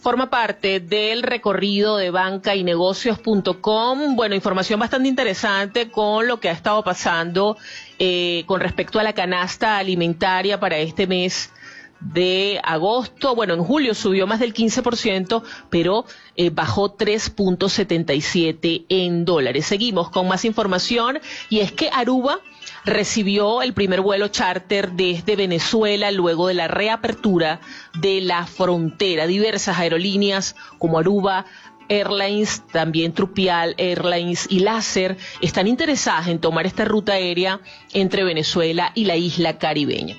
Forma parte del recorrido de bancaynegocios.com. Bueno, información bastante interesante con lo que ha estado pasando con respecto a la canasta alimentaria para este mes de agosto. Bueno, en julio subió más del 15%, pero bajó 3.77 en dólares. Seguimos con más información y es que Aruba recibió el primer vuelo charter desde Venezuela luego de la reapertura de la frontera. Diversas aerolíneas como Aruba Airlines, también Trupial Airlines y Láser están interesadas en tomar esta ruta aérea entre Venezuela y la isla caribeña.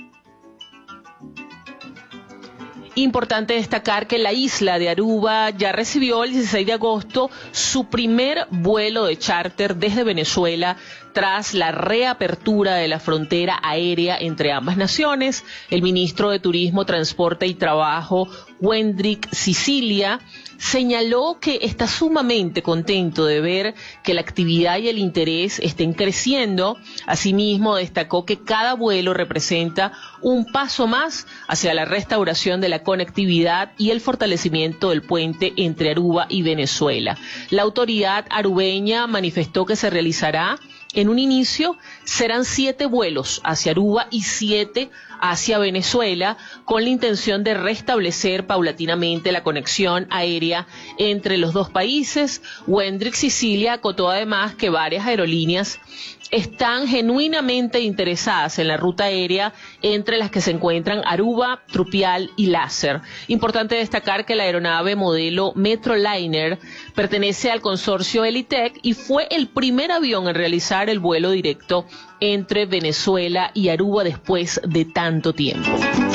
Importante destacar que la isla de Aruba ya recibió el 16 de agosto su primer vuelo de charter desde Venezuela tras la reapertura de la frontera aérea entre ambas naciones. El ministro de Turismo, Transporte y Trabajo, Wendrik Sicilia, señaló que está sumamente contento de ver que la actividad y el interés estén creciendo. Asimismo, destacó que cada vuelo representa un paso más hacia la restauración de la conectividad y el fortalecimiento del puente entre Aruba y Venezuela. La autoridad arubeña manifestó que se realizará en un inicio, serán 7 vuelos hacia Aruba y 7 hacia Venezuela, con la intención de restablecer paulatinamente la conexión aérea entre los dos países. Wendrik Sicilia acotó además que varias aerolíneas están genuinamente interesadas en la ruta aérea, entre las que se encuentran Aruba, Trupial y Láser. Importante destacar que la aeronave modelo Metroliner pertenece al consorcio Elitec y fue el primer avión en realizar el vuelo directo entre Venezuela y Aruba después de tanto tiempo.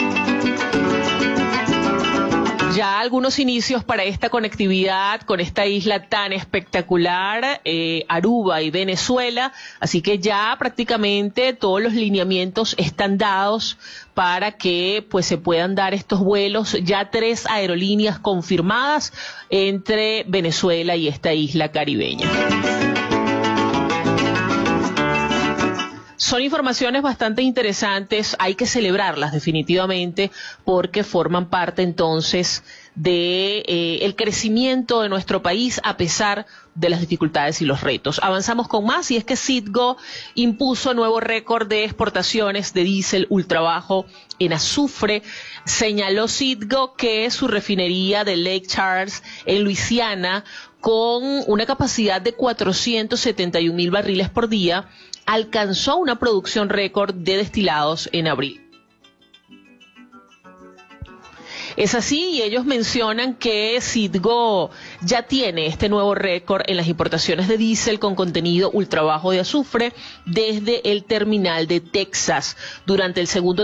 Ya algunos inicios para esta conectividad con esta isla tan espectacular, Aruba y Venezuela, así que ya prácticamente todos los lineamientos están dados para que pues se puedan dar estos vuelos. Ya 3 aerolíneas confirmadas entre Venezuela y esta isla caribeña. Son informaciones bastante interesantes, hay que celebrarlas definitivamente porque forman parte entonces de el crecimiento de nuestro país a pesar de las dificultades y los retos. Avanzamos con más y es que Citgo impuso nuevo récord de exportaciones de diésel ultrabajo en azufre. Señaló Citgo que su refinería de Lake Charles en Luisiana, con una capacidad de 471,000 barriles por día, alcanzó una producción récord de destilados en abril. Es así, y ellos mencionan que Citgo ya tiene este nuevo récord en las importaciones de diésel con contenido ultrabajo de azufre desde el terminal de Texas. Durante el segundo